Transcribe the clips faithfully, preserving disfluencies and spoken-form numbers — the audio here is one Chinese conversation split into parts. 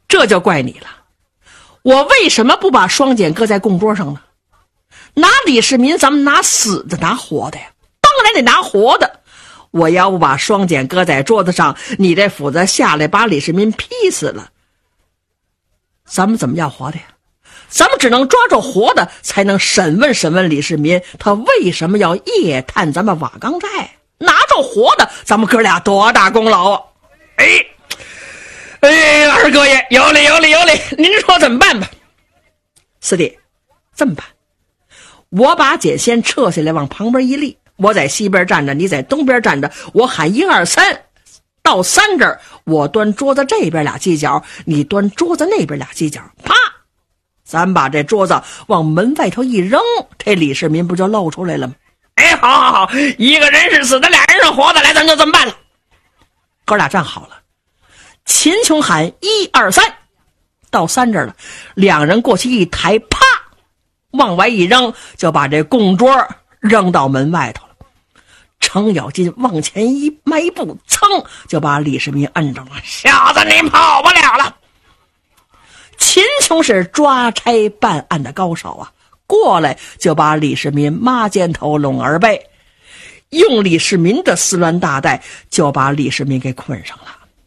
这就怪你了，我为什么不把双锏搁在供桌上呢？拿李世民咱们拿死的拿活的呀？当然得拿活的。我要不把双锏搁在桌子上，你这斧子下来把李世民劈死了，咱们怎么要活的呀？咱们只能抓住活的，才能审问审问李世民，他为什么要夜探咱们瓦岗寨？拿着活的，咱们哥俩多大功劳啊！哎，哎，二哥爷，有理有理有理，您说怎么办吧？四弟，这么办，我把锏先撤下来，往旁边一立，我在西边站着，你在东边站着，我喊一二三，到三这儿，我端桌子这边俩犄角，你端桌子那边俩犄角，啪！咱把这桌子往门外头一扔，这李世民不就露出来了吗？哎，好好好，一个人是死的，俩人是活的，来，咱就这么办了。哥俩站好了，秦琼喊一二三，到三这儿了，两人过去一抬，啪，往外一扔，就把这供桌扔到门外头了。程咬金往前一迈步，噌，就把李世民摁着了。小子，你跑不了了。秦琼是抓差办案的高手啊，过来就把李世民抹肩头拢耳背，用李世民的丝鸾大带就把李世民给捆上了。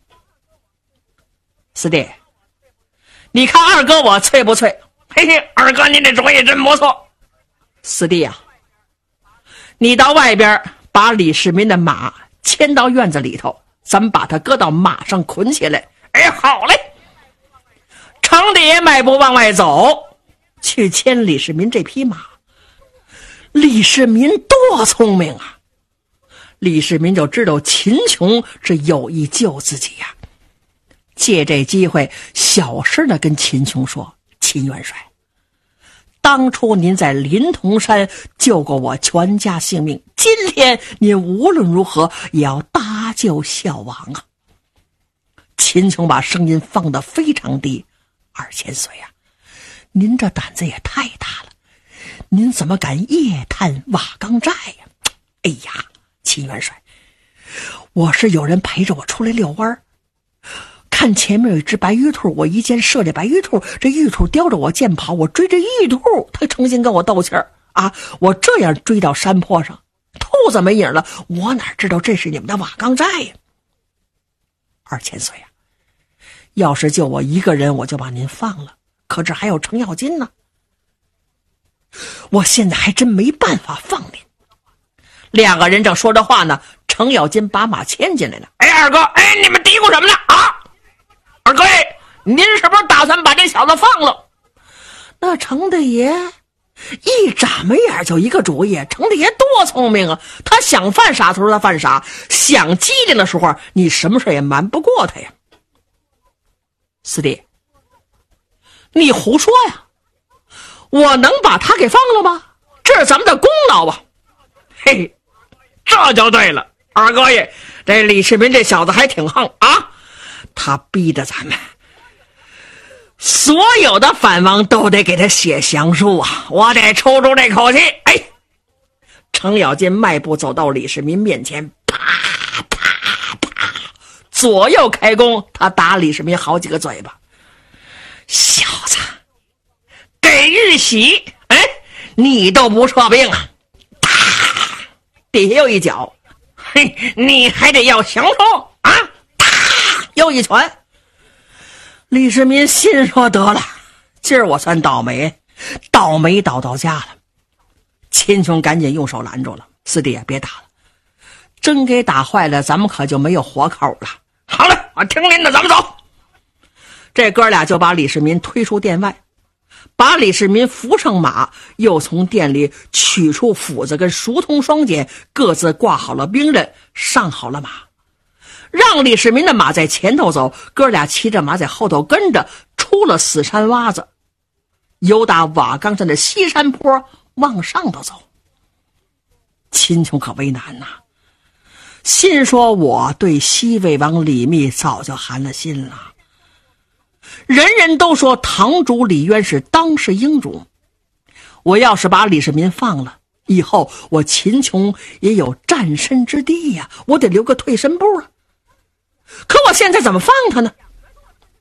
四弟，你看二哥我脆不脆？嘿嘿，二哥您这主意真不错。四弟啊，你到外边把李世民的马牵到院子里头，咱们把他搁到马上捆起来。哎，好嘞。程大爷迈步往外走，去牵李世民这匹马。李世民多聪明啊！李世民就知道秦琼是有意救自己呀、啊，借这机会小声的跟秦琼说：“秦元帅，当初您在临潼山救过我全家性命，今天您无论如何也要搭救孝王啊！”秦琼把声音放得非常低。二千岁呀、啊，您这胆子也太大了，您怎么敢夜探瓦岗寨呀？哎呀，秦元帅，我是有人陪着我出来遛弯，看前面有一只白玉兔，我一箭射这白玉兔，这玉兔叼着我箭跑，我追着玉兔，他诚心跟我斗气儿啊！我这样追到山坡上，兔子没影了，我哪知道这是你们的瓦岗寨呀？二千岁呀、啊！要是就我一个人，我就把您放了，可这还有程咬金呢，我现在还真没办法放您。两个人正说着话呢，程咬金把马牵进来了。哎，二哥，哎，你们嘀咕什么呢啊？二哥，您是不是打算把这小子放了？那程大爷一眨没眼就一个主意，程大爷多聪明啊，他想犯傻的时候他犯傻，想机灵的时候你什么事也瞒不过他呀。四弟，你胡说呀，我能把他给放了吗？这是咱们的功劳啊。嘿嘿，这就对了，二哥爷，这李世民这小子还挺横啊，他逼着咱们所有的藩王都得给他写降书啊，我得抽出这口气。哎，程咬金迈步走到李世民面前，啪啪啪，左右开弓，他打李世民好几个嘴巴。小子，给玉玺，哎，你都不撤兵啊！啪，底下又一脚，嘿，你还得要降书啊！啪，又一拳。李世民心说得了，今儿我算倒霉，倒霉倒到家了。秦琼赶紧用手拦住了，四弟也别打了，真给打坏了，咱们可就没有活口了。好了，我听您的，咱们走。这哥俩就把李世民推出殿外，把李世民扶上马，又从店里取出斧子跟熟铜双锏，各自挂好了兵刃，上好了马，让李世民的马在前头走，哥俩骑着马在后头跟着，出了死山洼子，由打瓦岗山的西山坡往上头走。秦琼可为难呐、啊，心说我对西魏王李密早就寒了心了。人人都说堂主李渊是当世英主，我要是把李世民放了，以后我秦琼也有战身之地呀、啊，我得留个退身步啊。可我现在怎么放他呢？